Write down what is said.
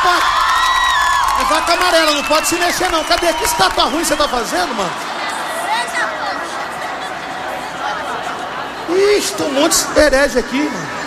pode. É vaca amarela, não pode se mexer não. Cadê? Que estátua ruim você tá fazendo, mano? Ixi, tem um monte de herege aqui, mano.